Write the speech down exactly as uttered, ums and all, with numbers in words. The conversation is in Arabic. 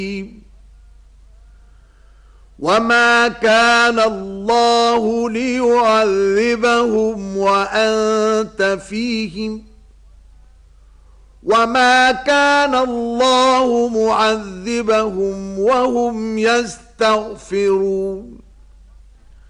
وما كان الله ليعذبهم وأنت فيهم وما كان الله معذبهم وهم يستغفرون